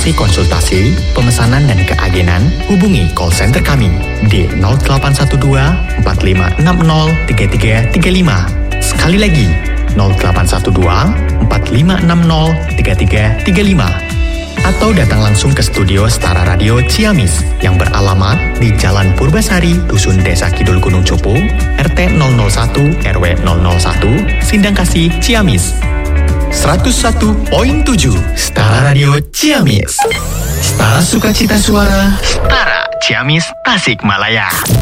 informasi konsultasi, pemesanan dan keagenan, hubungi call center kami di 0812 4560 3335. Sekali lagi, 0812 4560 3335. Atau datang langsung ke studio Setara Radio Ciamis yang beralamat di Jalan Purbasari, Dusun Desa Kidul Gunung Cupu, RT 001 RW 001, Sindang Kasih, Ciamis. 101.7 Setara Radio Ciamis. Setara sukacita suara, Setara Ciamis Tasikmalaya.